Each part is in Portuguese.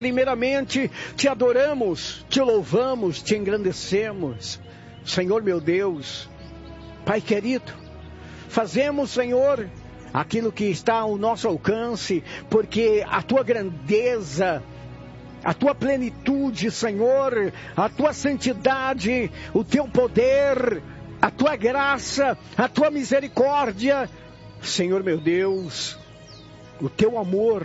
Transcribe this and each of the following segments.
Primeiramente, te adoramos, te louvamos, te engrandecemos. Senhor meu Deus, Pai querido, fazemos, Senhor, aquilo que está ao nosso alcance, porque a tua grandeza, a tua plenitude, Senhor, a tua santidade, o teu poder, a tua graça, a tua misericórdia, Senhor meu Deus, o teu amor,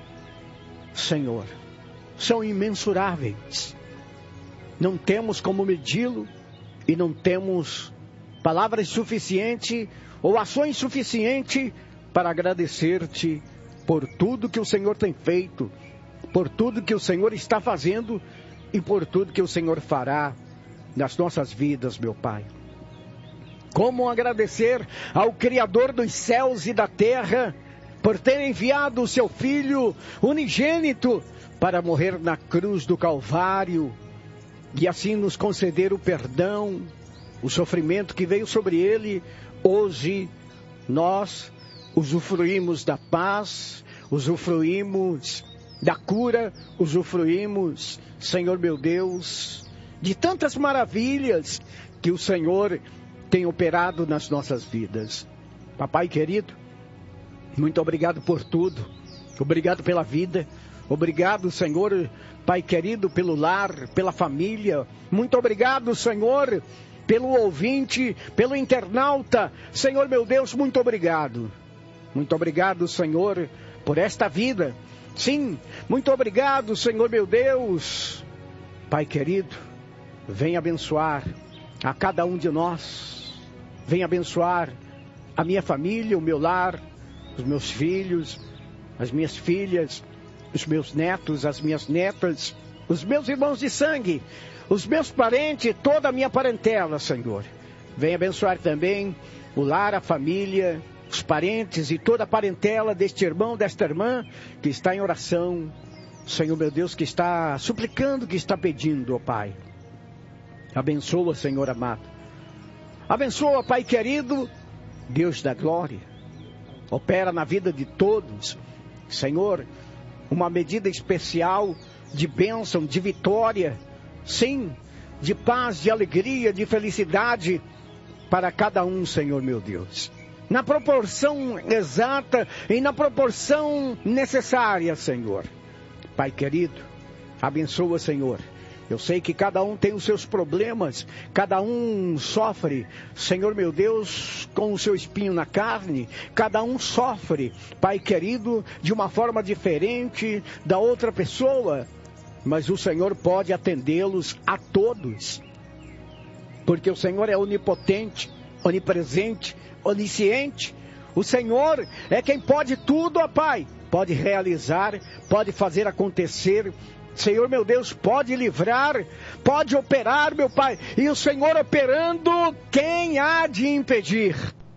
Senhor, são imensuráveis. Não temos como medi-lo e não temos palavras suficientes ou ações suficientes para agradecer-te por tudo que o Senhor tem feito, por tudo que o Senhor está fazendo e por tudo que o Senhor fará nas nossas vidas, meu Pai. Como agradecer ao Criador dos céus e da terra por ter enviado o seu Filho unigênito para morrer na cruz do Calvário e assim nos conceder o perdão, o sofrimento que veio sobre ele. Hoje nós usufruímos da paz, usufruímos da cura, usufruímos, Senhor meu Deus, de tantas maravilhas que o Senhor tem operado nas nossas vidas. Papai querido, muito obrigado por tudo, obrigado pela vida, obrigado, Senhor, Pai querido, pelo lar, pela família. Muito obrigado, Senhor, pelo ouvinte, pelo internauta. Senhor meu Deus, muito obrigado. Muito obrigado, Senhor, por esta vida. Sim, muito obrigado, Senhor meu Deus. Pai querido, vem abençoar a cada um de nós. Vem abençoar a minha família, o meu lar, os meus filhos, as minhas filhas, os meus netos, as minhas netas, os meus irmãos de sangue, os meus parentes, toda a minha parentela, Senhor. Vem abençoar também o lar, a família, os parentes e toda a parentela deste irmão, desta irmã que está em oração, Senhor meu Deus, que está suplicando, que está pedindo, ó Pai. Abençoa, Senhor amado. Abençoa, Pai querido, Deus da glória. Opera na vida de todos, Senhor, uma medida especial de bênção, de vitória, sim, de paz, de alegria, de felicidade para cada um, Senhor meu Deus. Na proporção exata e na proporção necessária, Senhor. Pai querido, abençoa, Senhor. Eu sei que cada um tem os seus problemas, cada um sofre, Senhor meu Deus, com o seu espinho na carne, cada um sofre, Pai querido, de uma forma diferente da outra pessoa, mas o Senhor pode atendê-los a todos, porque o Senhor é onipotente, onipresente, onisciente. O Senhor é quem pode tudo, ó Pai, pode realizar, pode fazer acontecer. Senhor meu Deus, pode livrar, pode operar, meu Pai. E o Senhor operando, quem há de impedir?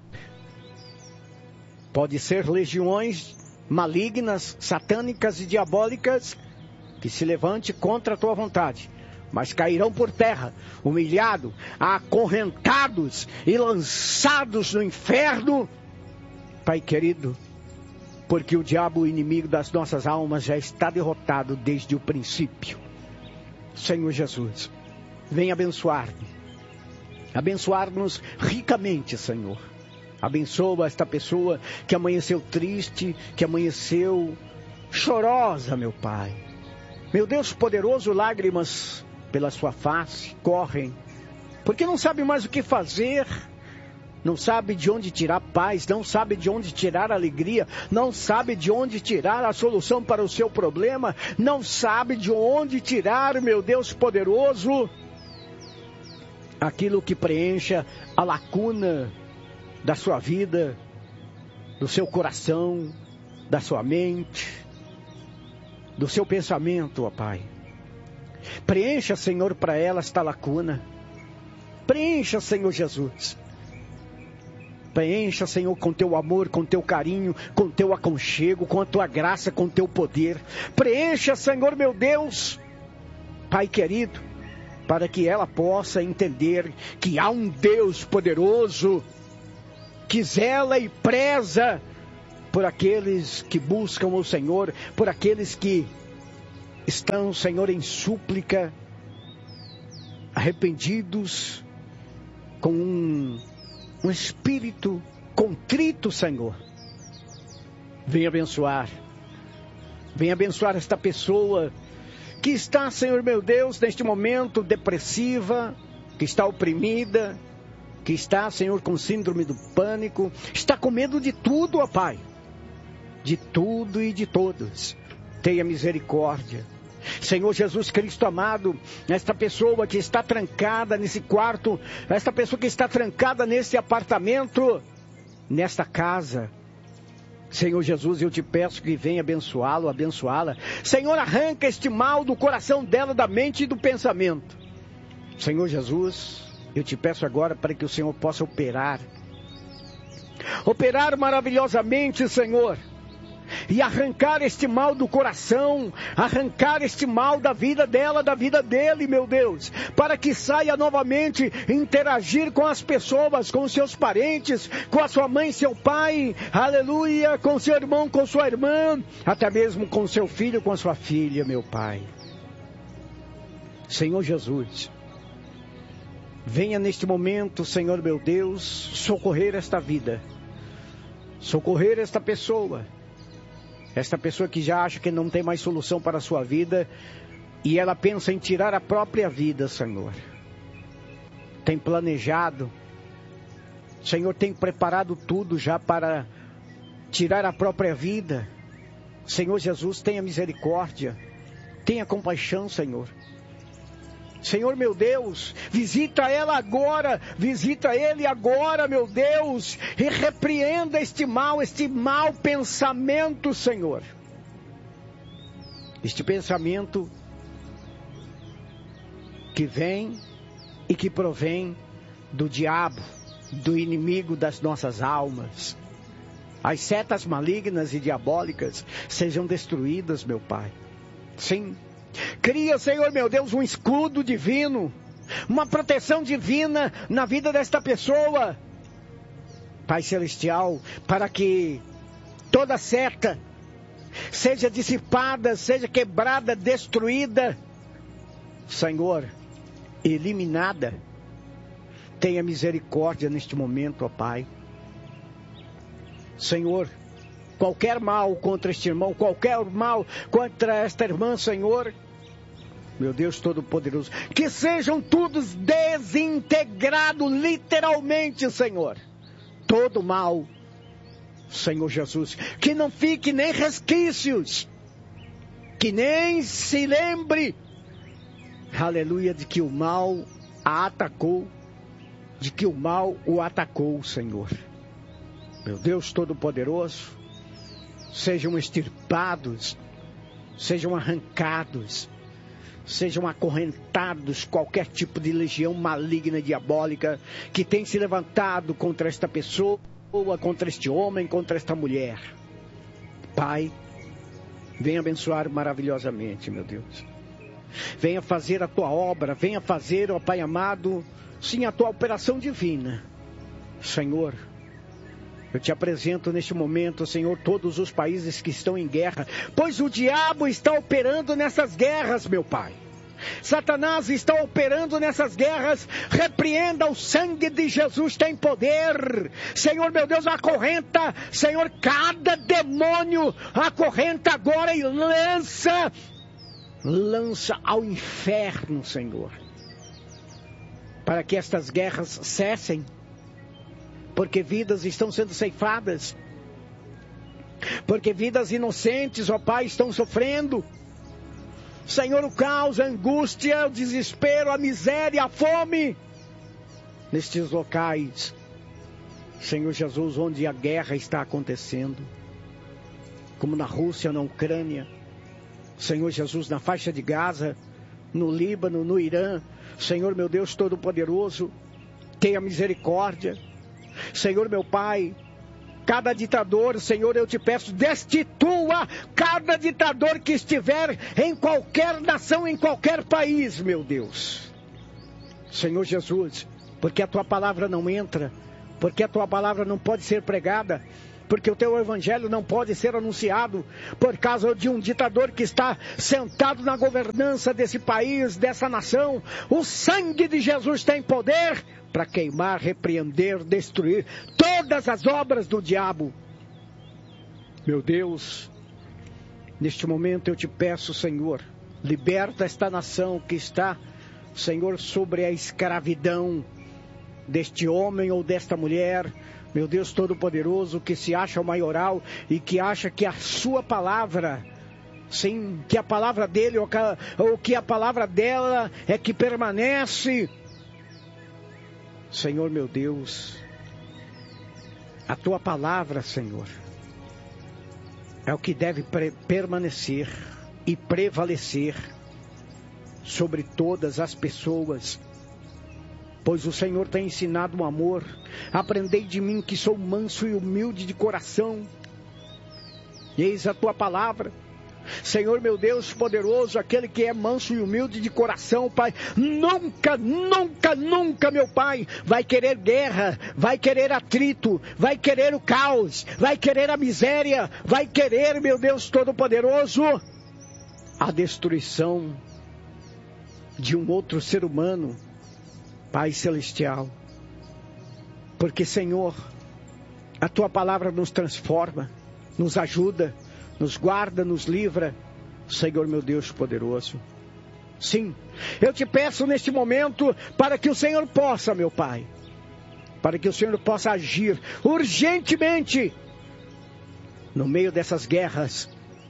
Pode ser legiões malignas, satânicas e diabólicas que se levante contra a tua vontade, mas cairão por terra, humilhados, acorrentados e lançados no inferno. Pai querido, porque o diabo, o inimigo das nossas almas, já está derrotado desde o princípio. Senhor Jesus, vem abençoar-nos ricamente, Senhor. Abençoa esta pessoa que amanheceu triste, que amanheceu chorosa, meu Pai. Meu Deus poderoso, lágrimas pela sua face correm, porque não sabe mais o que fazer. Não sabe de onde tirar paz, não sabe de onde tirar alegria, não sabe de onde tirar a solução para o seu problema, não sabe de onde tirar, meu Deus poderoso, aquilo que preencha a lacuna da sua vida, do seu coração, da sua mente, do seu pensamento, ó Pai. Preencha, Senhor, para ela esta lacuna. Preencha, Senhor Jesus. Preencha, Senhor, com teu amor, com teu carinho, com teu aconchego, com a tua graça, com teu poder. Preencha, Senhor, meu Deus, Pai querido, para que ela possa entender que há um Deus poderoso que zela e preza por aqueles que buscam o Senhor, por aqueles que estão, Senhor, em súplica, arrependidos, com um espírito contrito, Senhor. Venha abençoar esta pessoa que está, Senhor meu Deus, neste momento depressiva, que está oprimida, que está, Senhor, com síndrome do pânico, está com medo de tudo, ó Pai, de tudo e de todos. Tenha misericórdia. Senhor Jesus Cristo amado, esta pessoa que está trancada nesse quarto, esta pessoa que está trancada nesse apartamento, nesta casa, Senhor Jesus, eu te peço que venha abençoá-lo, abençoá-la. Senhor, arranca este mal do coração dela, da mente e do pensamento. Senhor Jesus, eu te peço agora para que o Senhor possa operar maravilhosamente, Senhor, e arrancar este mal do coração, arrancar este mal da vida dela, da vida dele, meu Deus, para que saia novamente interagir com as pessoas, com os seus parentes, com a sua mãe, seu pai, aleluia, com seu irmão, com sua irmã, até mesmo com seu filho, com a sua filha, meu Pai. Senhor Jesus, venha neste momento, Senhor meu Deus, socorrer esta vida, socorrer esta pessoa que já acha que não tem mais solução para a sua vida, e ela pensa em tirar a própria vida, Senhor. Tem planejado, Senhor, tem preparado tudo já para tirar a própria vida. Senhor Jesus, tenha misericórdia, tenha compaixão, Senhor. Senhor meu Deus, visita ela agora, visita ele agora, meu Deus, e repreenda este mau pensamento, Senhor. Este pensamento que vem e que provém do diabo, do inimigo das nossas almas. As setas malignas e diabólicas sejam destruídas, meu Pai. Sim. Cria, Senhor meu Deus, um escudo divino, uma proteção divina na vida desta pessoa, Pai Celestial, para que toda seta seja dissipada, seja quebrada, destruída, Senhor, eliminada. Tenha misericórdia neste momento, ó Pai. Senhor, qualquer mal contra este irmão, qualquer mal contra esta irmã, Senhor, meu Deus Todo-Poderoso, que sejam todos desintegrados, literalmente, Senhor. Todo mal, Senhor Jesus, que não fique nem resquícios, que nem se lembre, aleluia, de que o mal a atacou, de que o mal o atacou, Senhor. Meu Deus Todo-Poderoso, sejam extirpados, sejam arrancados, sejam acorrentados qualquer tipo de legião maligna e diabólica que tem se levantado contra esta pessoa, contra este homem, contra esta mulher. Pai, venha abençoar maravilhosamente, meu Deus. Venha fazer a tua obra, venha fazer, ó Pai amado, sim, a tua operação divina. Senhor, eu te apresento neste momento, Senhor, todos os países que estão em guerra, pois o diabo está operando nessas guerras, meu Pai. Satanás está operando nessas guerras. Repreenda, o sangue de Jesus tem poder. Senhor meu Deus, acorrenta, Senhor, cada demônio, acorrenta agora e lança ao inferno, Senhor, para que estas guerras cessem, porque vidas estão sendo ceifadas, porque vidas inocentes, ó Pai, estão sofrendo. Senhor, o caos, a angústia, o desespero, a miséria, a fome, nestes locais, Senhor Jesus, onde a guerra está acontecendo, como na Rússia, na Ucrânia, Senhor Jesus, na faixa de Gaza, no Líbano, no Irã, Senhor meu Deus Todo-Poderoso, tenha misericórdia. Senhor meu Pai, cada ditador, Senhor, eu te peço, destitua cada ditador que estiver em qualquer nação, em qualquer país, meu Deus. Senhor Jesus, porque a tua palavra não entra, porque a tua palavra não pode ser pregada, porque o teu evangelho não pode ser anunciado por causa de um ditador que está sentado na governança desse país, dessa nação. O sangue de Jesus tem poder para queimar, repreender, destruir todas as obras do diabo. Meu Deus, neste momento eu te peço, Senhor, liberta esta nação que está, Senhor, sobre a escravidão deste homem ou desta mulher, meu Deus Todo-Poderoso, que se acha o maioral e que acha que a sua palavra, sim, que a palavra dele ou que a palavra dela é que permanece. Senhor, meu Deus, a tua palavra, Senhor, é o que deve permanecer e prevalecer sobre todas as pessoas, pois o Senhor tem ensinado um amor. Aprendei de mim que sou manso e humilde de coração. Eis a tua palavra. Senhor, meu Deus poderoso, aquele que é manso e humilde de coração, Pai, nunca, nunca, nunca, meu Pai, vai querer guerra, vai querer atrito, vai querer o caos, vai querer a miséria, vai querer, meu Deus Todo-Poderoso, a destruição de um outro ser humano, Pai Celestial. Porque, Senhor, a tua palavra nos transforma, nos ajuda, nos guarda, nos livra, Senhor meu Deus poderoso. Sim, eu te peço neste momento para que o Senhor possa, meu Pai, para que o Senhor possa agir urgentemente no meio dessas guerras,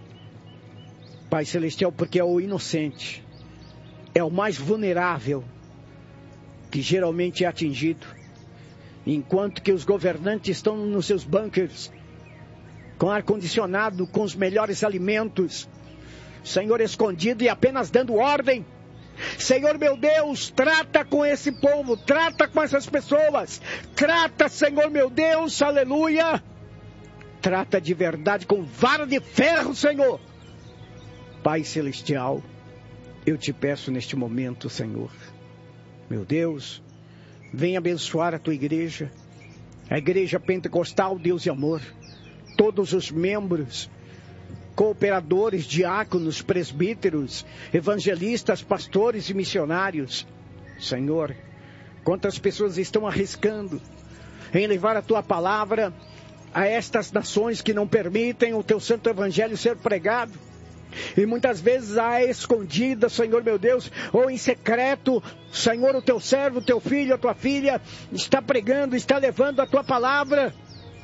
Pai Celestial, porque é o inocente, é o mais vulnerável que geralmente é atingido, enquanto que os governantes estão nos seus bunkers, com ar-condicionado, com os melhores alimentos, Senhor, escondido e apenas dando ordem. Senhor meu Deus, trata com esse povo, trata com essas pessoas, trata, Senhor meu Deus, aleluia, trata de verdade com vara de ferro, Senhor. Pai Celestial, eu te peço neste momento, Senhor, meu Deus, vem abençoar a tua igreja, a igreja pentecostal, Deus e amor, todos os membros, cooperadores, diáconos, presbíteros, evangelistas, pastores e missionários. Senhor, quantas pessoas estão arriscando em levar a tua palavra a estas nações que não permitem o teu santo evangelho ser pregado. E muitas vezes à escondida, Senhor meu Deus, ou em secreto, Senhor, o teu servo, o teu filho, a tua filha está pregando, está levando a tua palavra.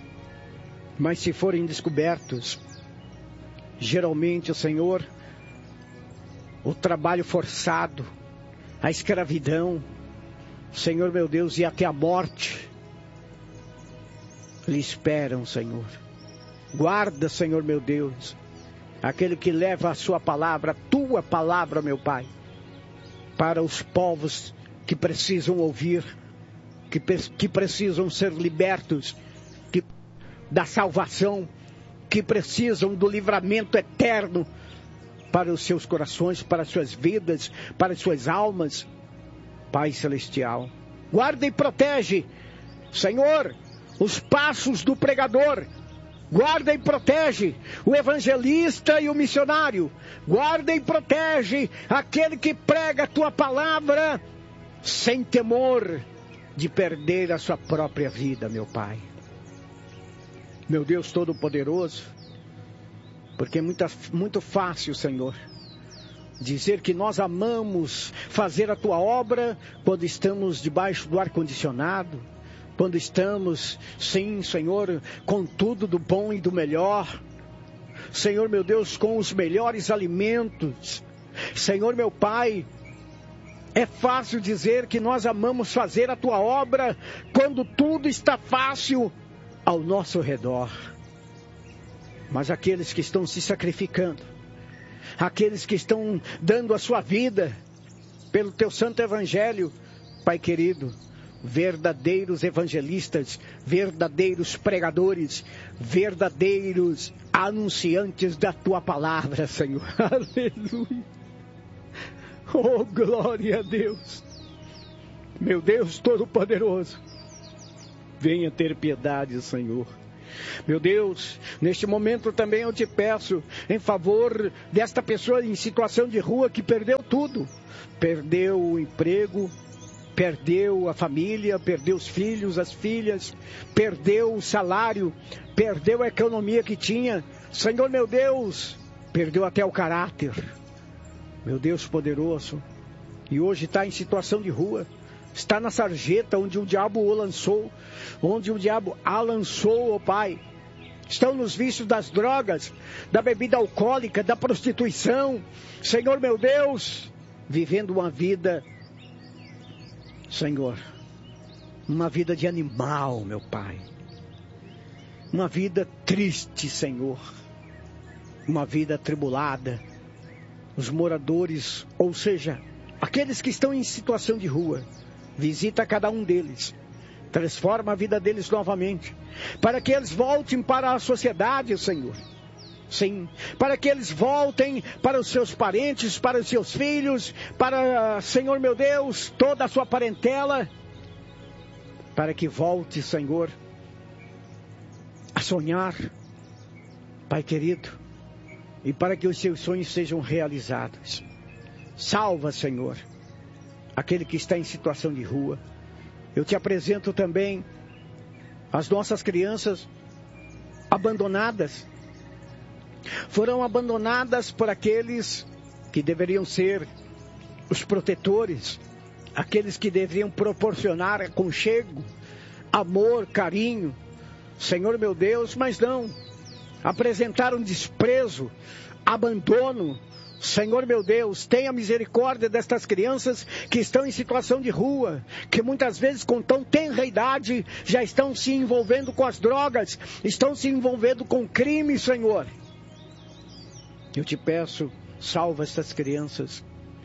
Mas se forem descobertos, geralmente, o Senhor, o trabalho forçado, a escravidão, Senhor meu Deus, e até a morte, lhe esperam, Senhor. Guarda, Senhor meu Deus, aquele que leva a sua palavra, a tua palavra, meu Pai, para os povos que precisam ouvir, que precisam ser libertos, da salvação, que precisam do livramento eterno para os seus corações, para as suas vidas, para as suas almas. Pai Celestial, guarda e protege, Senhor, os passos do pregador, guarda e protege o evangelista e o missionário, guarda e protege aquele que prega a tua palavra sem temor de perder a sua própria vida, meu Pai. Meu Deus Todo-Poderoso, porque é muito fácil, Senhor, dizer que nós amamos fazer a tua obra quando estamos debaixo do ar-condicionado, quando estamos, sim, Senhor, com tudo do bom e do melhor, Senhor meu Deus, com os melhores alimentos. Senhor meu Pai, é fácil dizer que nós amamos fazer a tua obra quando tudo está fácil ao nosso redor. Mas aqueles que estão se sacrificando, aqueles que estão dando a sua vida pelo teu santo evangelho, Pai querido, verdadeiros evangelistas, verdadeiros pregadores, verdadeiros anunciantes da tua palavra, Senhor. Aleluia. Oh, glória a Deus. Meu Deus Todo-Poderoso, venha ter piedade, Senhor. Meu Deus, neste momento também eu te peço em favor desta pessoa em situação de rua que perdeu tudo. Perdeu o emprego, perdeu a família, perdeu os filhos, as filhas, perdeu o salário, perdeu a economia que tinha. Senhor meu Deus, perdeu até o caráter. Meu Deus poderoso, e hoje está em situação de rua. Está na sarjeta onde o diabo o lançou, onde o diabo a lançou, ó Pai. Estão nos vícios das drogas, da bebida alcoólica, da prostituição. Senhor meu Deus, vivendo uma vida, Senhor, uma vida de animal, meu Pai. Uma vida triste, Senhor. Uma vida atribulada. Os moradores, ou seja, aqueles que estão em situação de rua, visita cada um deles, transforma a vida deles novamente, para que eles voltem para a sociedade, Senhor. Sim, para que eles voltem para os seus parentes, para os seus filhos, para, Senhor meu Deus, toda a sua parentela, para que volte, Senhor, a sonhar, Pai querido, e para que os seus sonhos sejam realizados. Salva, Senhor, aquele que está em situação de rua. Eu te apresento também as nossas crianças abandonadas. Foram abandonadas por aqueles que deveriam ser os protetores, aqueles que deveriam proporcionar aconchego, amor, carinho. Senhor meu Deus, mas não. Apresentaram desprezo, abandono. Senhor meu Deus, tenha misericórdia destas crianças que estão em situação de rua, que muitas vezes com tão tenra idade já estão se envolvendo com as drogas, estão se envolvendo com crime, Senhor. Eu te peço, salva estas crianças,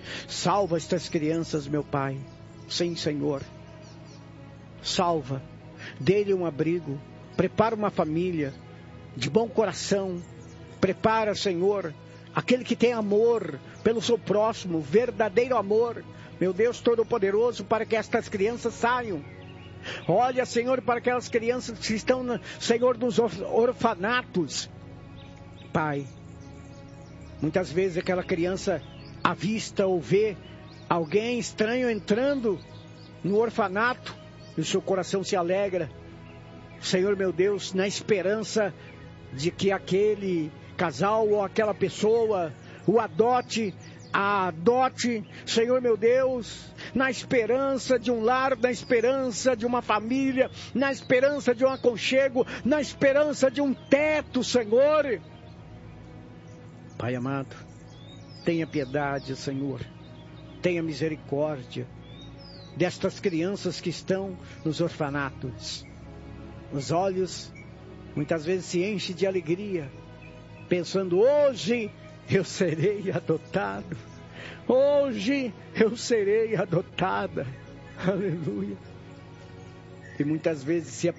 meu Pai. Sim, Senhor, salva, dê-lhe um abrigo, prepara uma família de bom coração, prepara, Senhor, aquele que tem amor pelo seu próximo, verdadeiro amor, meu Deus Todo-Poderoso, para que estas crianças saiam. Olha, Senhor, para aquelas crianças que estão, Senhor, nos orfanatos. Pai, muitas vezes aquela criança avista ou vê alguém estranho entrando no orfanato e o seu coração se alegra. Senhor meu Deus, na esperança de que aquele casal ou aquela pessoa o adote, a adote, Senhor meu Deus, na esperança de um lar, na esperança de uma família, na esperança de um aconchego, na esperança de um teto, Senhor. Pai amado, tenha piedade, Senhor, tenha misericórdia destas crianças que estão nos orfanatos. Os olhos muitas vezes se enchem de alegria, pensando: hoje eu serei adotado, hoje eu serei adotada, aleluia. E muitas vezes se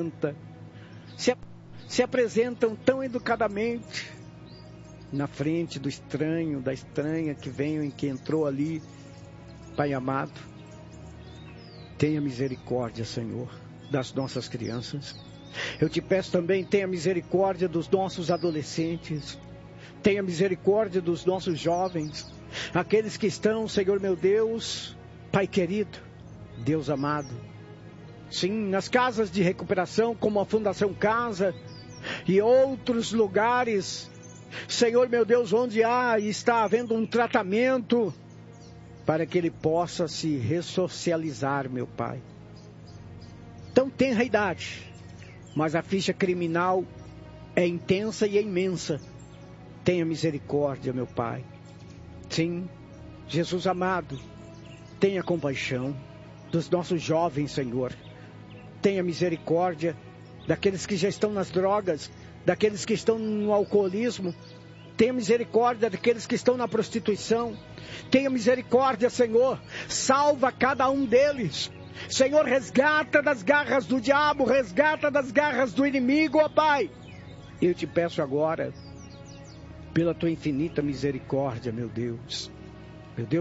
apresentam tão educadamente na frente do estranho, da estranha que veio e que entrou ali. Pai amado, tenha misericórdia, Senhor, das nossas crianças. Eu te peço também, tenha misericórdia dos nossos adolescentes, tenha misericórdia dos nossos jovens, aqueles que estão, Senhor meu Deus, Pai querido, Deus amado, sim, nas casas de recuperação, como a Fundação Casa e outros lugares, Senhor meu Deus, onde há e está havendo um tratamento para que ele possa se ressocializar, meu Pai. Então tenra idade, mas a ficha criminal é intensa e é imensa. Tenha misericórdia, meu Pai. Sim, Jesus amado, tenha compaixão dos nossos jovens, Senhor. Tenha misericórdia daqueles que já estão nas drogas, daqueles que estão no alcoolismo. Tenha misericórdia daqueles que estão na prostituição. Tenha misericórdia, Senhor. Salva cada um deles. Senhor, resgata das garras do diabo, resgata das garras do inimigo, ó Pai. Eu te peço agora, pela tua infinita misericórdia, meu Deus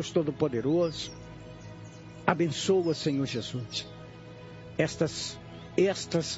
Todo-Poderoso, abençoa, Senhor Jesus, estas estes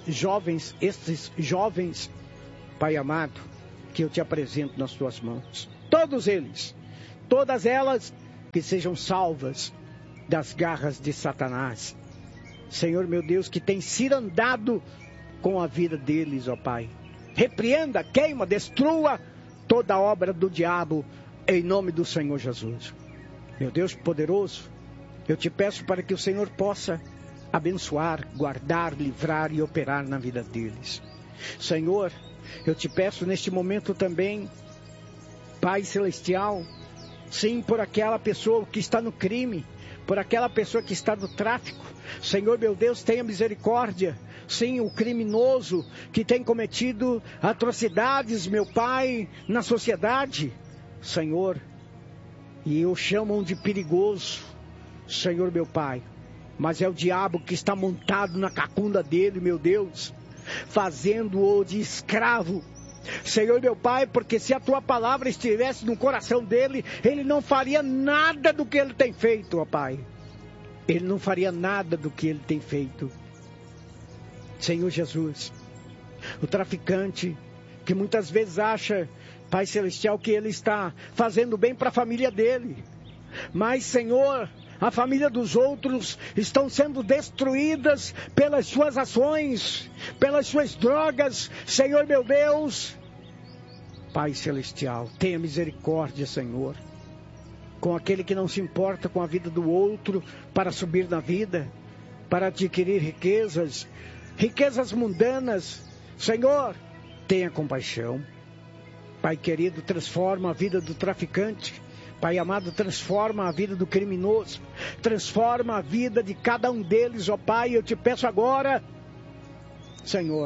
jovens, Pai amado, que eu te apresento nas tuas mãos. Todos eles, todas elas, que sejam salvas das garras de Satanás. Senhor meu Deus, que tem cirandado com a vida deles, ó Pai. Repreenda, queima, destrua toda a obra do diabo, em nome do Senhor Jesus. Meu Deus poderoso, eu te peço para que o Senhor possa abençoar, guardar, livrar e operar na vida deles. Senhor, eu te peço neste momento também, Pai Celestial, sim, por aquela pessoa que está no crime, por aquela pessoa que está no tráfico. Senhor meu Deus, tenha misericórdia. Sim, o criminoso que tem cometido atrocidades, meu Pai, na sociedade. Senhor, e o chamam de perigoso, Senhor meu Pai. Mas é o diabo que está montado na cacunda dele, meu Deus, fazendo-o de escravo. Senhor meu Pai, porque se a tua palavra estivesse no coração dele, ele não faria nada do que ele tem feito, ó Pai. Ele não faria nada do que ele tem feito. Senhor Jesus, o traficante que muitas vezes acha, Pai Celestial, que ele está fazendo bem para a família dele. Mas, Senhor, a família dos outros estão sendo destruídas pelas suas ações, pelas suas drogas. Senhor meu Deus, Pai Celestial, tenha misericórdia, Senhor, com aquele que não se importa com a vida do outro para subir na vida, para adquirir riquezas mundanas. Senhor, tenha compaixão. Pai querido, transforma a vida do traficante. Pai amado, transforma a vida do criminoso. Transforma a vida de cada um deles, ó Pai. Eu te peço agora, Senhor,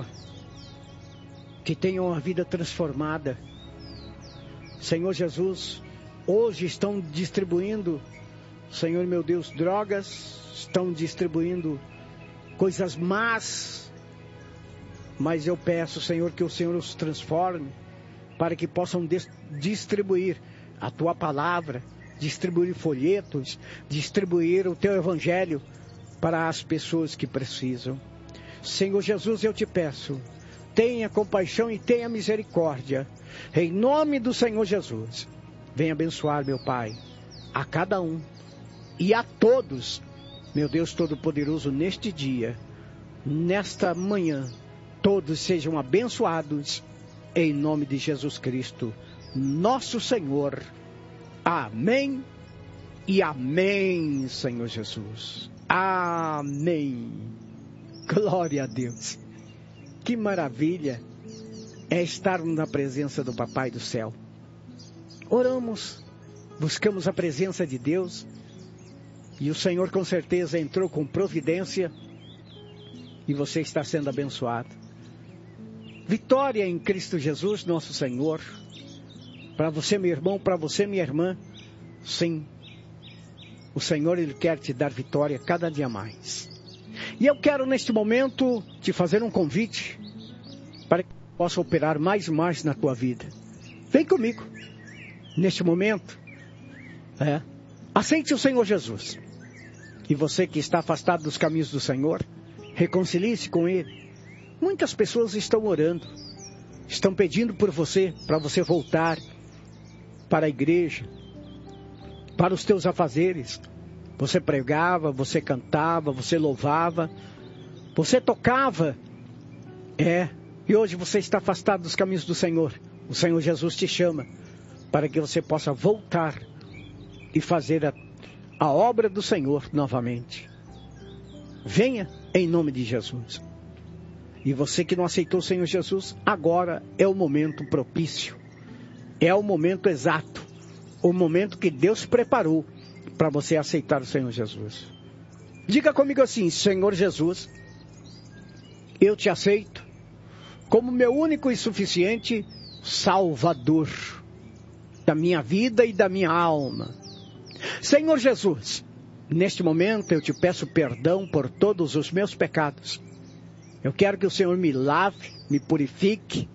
que tenham a vida transformada. Senhor Jesus, hoje estão distribuindo, Senhor meu Deus, drogas, estão distribuindo coisas más, mas eu peço, Senhor, que o Senhor os transforme, para que possam distribuir a tua palavra, distribuir folhetos, distribuir o teu evangelho para as pessoas que precisam. Senhor Jesus, eu te peço, tenha compaixão e tenha misericórdia, em nome do Senhor Jesus. Venha abençoar, meu Pai, a cada um e a todos, meu Deus Todo-Poderoso, neste dia, nesta manhã, todos sejam abençoados, em nome de Jesus Cristo, nosso Senhor. Amém e amém, Senhor Jesus. Amém. Glória a Deus. Que maravilha é estar na presença do Papai do Céu. Oramos, buscamos a presença de Deus, e o Senhor com certeza entrou com providência, e você está sendo abençoado. Vitória em Cristo Jesus, nosso Senhor. Para você, meu irmão, para você, minha irmã, sim, o Senhor, Ele quer te dar vitória cada dia mais. E eu quero neste momento te fazer um convite para que possa operar mais e mais na tua vida. Vem comigo neste momento. Aceite o Senhor Jesus. E você que está afastado dos caminhos do Senhor, reconcilie-se com Ele. Muitas pessoas estão orando, estão pedindo por você, para você voltar para a igreja, para os teus afazeres. Você pregava, você cantava, você louvava, você tocava. E hoje você está afastado dos caminhos do Senhor. O Senhor Jesus te chama para que você possa voltar e fazer a obra do Senhor novamente. Venha em nome de Jesus. E você que não aceitou o Senhor Jesus, agora é o momento propício. É o momento exato. O momento que Deus preparou para você aceitar o Senhor Jesus. Diga comigo assim: Senhor Jesus, eu te aceito como meu único e suficiente Salvador da minha vida e da minha alma. Senhor Jesus, neste momento eu te peço perdão por todos os meus pecados. Eu quero que o Senhor me lave, me purifique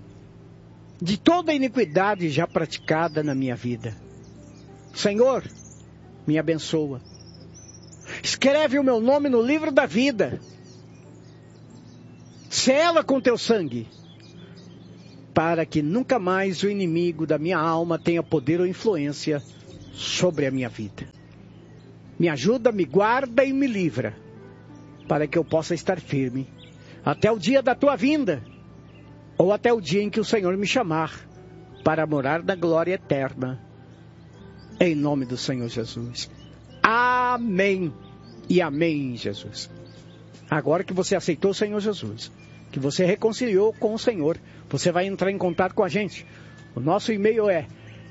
de toda a iniquidade já praticada na minha vida. Senhor, me abençoa. Escreve o meu nome no livro da vida sela com teu sangue, para que nunca mais o inimigo da minha alma tenha poder ou influência sobre a minha vida. Me ajuda, me guarda e me livra, para que eu possa estar firme até o dia da tua vinda, ou até o dia em que o Senhor me chamar para morar na glória eterna, em nome do Senhor Jesus. Amém e amém, Jesus. Agora que você aceitou o Senhor Jesus, que você reconciliou com o Senhor, você vai entrar em contato com a gente. O nosso e-mail é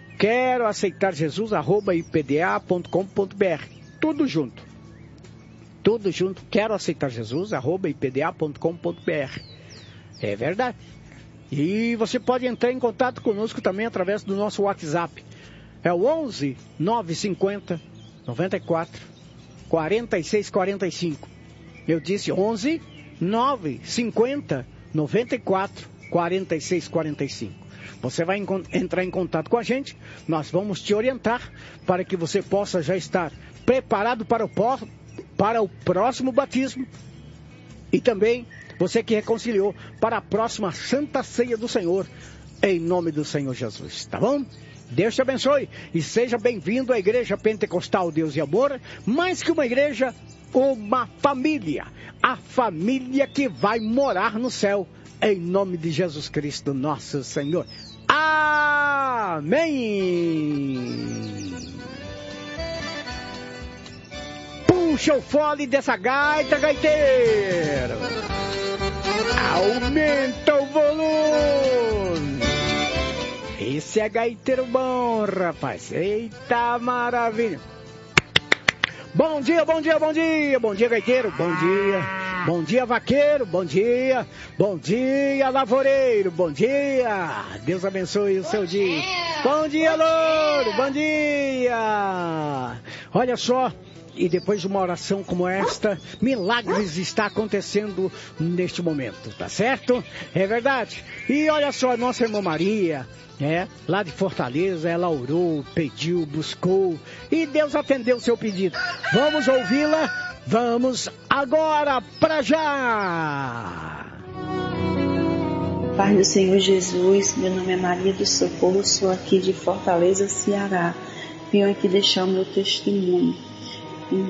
queroaceitarjesus@ipda.com.br. Tudo junto. Tudo junto. queroaceitarjesus@ipda.com.br. É verdade. E você pode entrar em contato conosco também através do nosso WhatsApp. É o 11 950 94 46 45. Eu disse 11 950 94 46 45. Você vai entrar em contato com a gente. Nós vamos te orientar para que você possa já estar preparado para o próximo batismo. E também você que reconciliou para a próxima Santa Ceia do Senhor, em nome do Senhor Jesus, tá bom? Deus te abençoe e seja bem-vindo à Igreja Pentecostal Deus e Amor, mais que uma igreja, uma família, a família que vai morar no céu, em nome de Jesus Cristo, nosso Senhor. Amém! Puxa o fole dessa gaita, gaiteiro! Aumenta o volume! Esse é gaiteiro bom, rapaz! Eita maravilha! Bom dia, bom dia, bom dia! Bom dia, gaiteiro! Bom dia! Bom dia, vaqueiro! Bom dia! Bom dia, lavoureiro! Bom dia! Deus abençoe o seu dia! Bom dia, louro! Bom dia! Olha só! E depois de uma oração como esta, milagres está acontecendo neste momento, tá certo? É verdade. E olha só, nossa irmã Maria, lá de Fortaleza, ela orou, pediu, buscou, e Deus atendeu o seu pedido. Vamos ouvi-la? Vamos agora para já! Pai do Senhor Jesus, meu nome é Maria do Socorro, sou aqui de Fortaleza, Ceará. Venho aqui deixar o meu testemunho. Em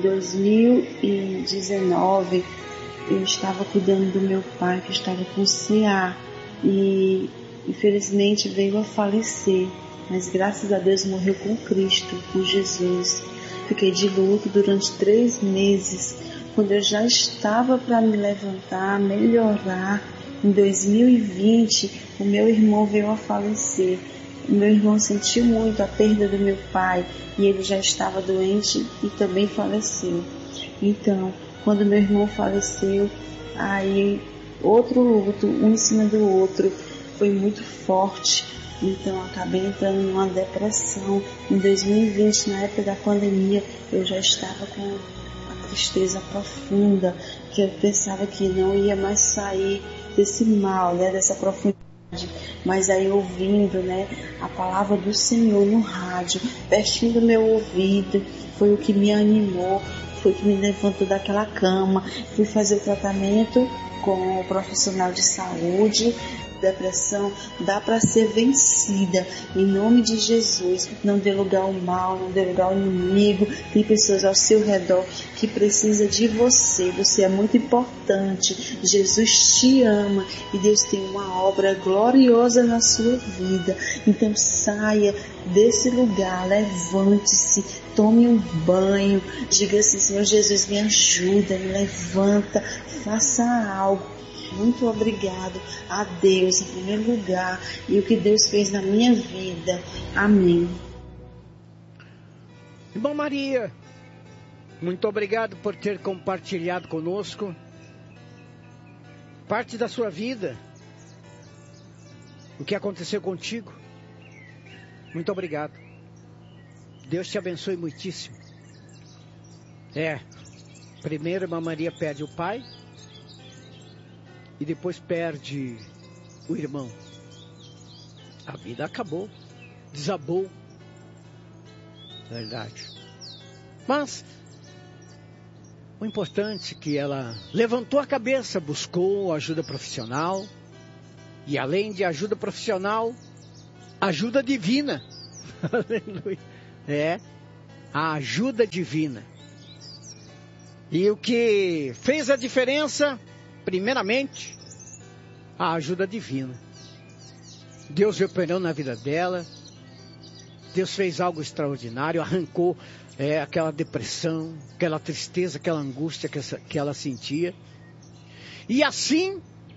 2019, eu estava cuidando do meu pai, que estava com CA, e infelizmente veio a falecer, mas graças a Deus morreu com Cristo, com Jesus. Fiquei de luto durante 3 meses, quando eu já estava para me levantar, melhorar. Em 2020, o meu irmão veio a falecer. O meu irmão sentiu muito a perda do meu pai e ele já estava doente e também faleceu. Então, quando meu irmão faleceu, aí outro luto, um em cima do outro, foi muito forte. Então, acabei entrando numa depressão. Em 2020, na época da pandemia, eu já estava com uma tristeza profunda, que eu pensava que não ia mais sair desse mal, dessa profundidade. Mas aí ouvindo, a palavra do Senhor no rádio, pertinho do meu ouvido, foi o que me animou, foi o que me levantou daquela cama. Fui fazer o tratamento com o profissional de saúde. Depressão dá para ser vencida em nome de Jesus. Não dê lugar ao mal, não dê lugar ao inimigo. Tem pessoas ao seu redor que precisam de você. Você é muito importante. Jesus te ama e Deus tem uma obra gloriosa na sua vida. Então saia desse lugar, levante-se, tome um banho, diga assim: Senhor Jesus, me ajuda, me levanta, faça algo. Muito obrigado a Deus em primeiro lugar e o que Deus fez na minha vida. Amém. Irmã Maria, muito obrigado por ter compartilhado conosco parte da sua vida, o que aconteceu contigo. Muito obrigado. Deus te abençoe muitíssimo. Primeiro, irmã Maria perde o pai e depois perde o irmão. A vida acabou, desabou. Verdade. Mas O importante é que ela levantou a cabeça, buscou ajuda profissional. E além de ajuda profissional, ajuda divina. Aleluia. A ajuda divina. E o que fez a diferença, primeiramente, a ajuda divina. Deus operou na vida dela. Deus fez algo extraordinário, arrancou aquela depressão, aquela tristeza, aquela angústia que ela sentia. E assim,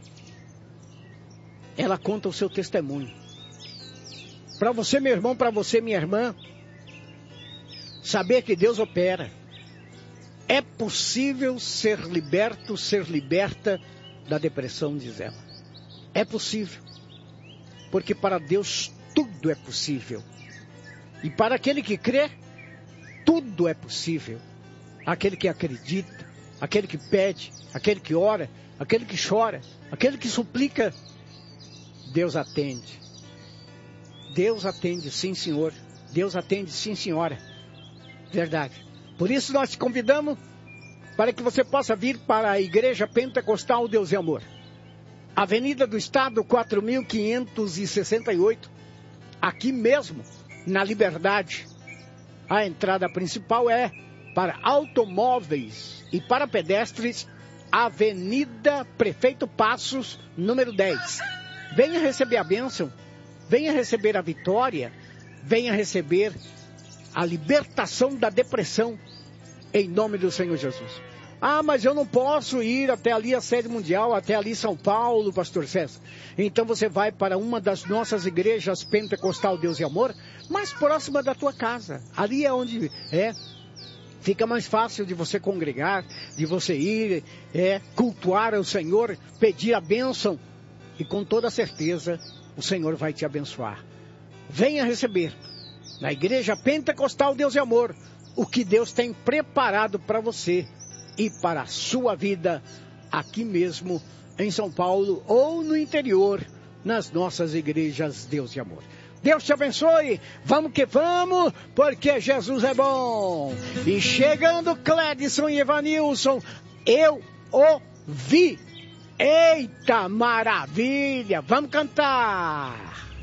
ela conta o seu testemunho. Para você, meu irmão, para você, minha irmã, saber que Deus opera. É possível ser liberto, ser liberta da depressão, diz ela. É possível. Porque para Deus tudo é possível. E para aquele que crê, tudo é possível. Aquele que acredita, aquele que pede, aquele que ora, aquele que chora, aquele que suplica, Deus atende. Deus atende, sim, senhor. Deus atende, sim, senhora. Verdade. Por isso nós te convidamos para que você possa vir para a Igreja Pentecostal Deus e Amor. Avenida do Estado, 4568, aqui mesmo, na Liberdade. A entrada principal é para automóveis e para pedestres, Avenida Prefeito Passos, número 10. Venha receber a bênção, venha receber a vitória, venha receber a libertação da depressão, em nome do Senhor Jesus. Ah, mas eu não posso ir até ali a sede mundial, até ali São Paulo, pastor César. Então você vai para uma das nossas igrejas Pentecostal Deus e Amor, mais próxima da tua casa. Ali é onde fica mais fácil de você congregar, de você ir, cultuar ao Senhor, pedir a bênção. E com toda certeza, o Senhor vai te abençoar. Venha receber, na Igreja Pentecostal Deus e Amor, o que Deus tem preparado para você e para a sua vida, aqui mesmo em São Paulo ou no interior, nas nossas igrejas Deus e Amor. Deus te abençoe, vamos que vamos, porque Jesus é bom. E chegando Clédson e Evanilson, eu ouvi. Eita maravilha, vamos cantar.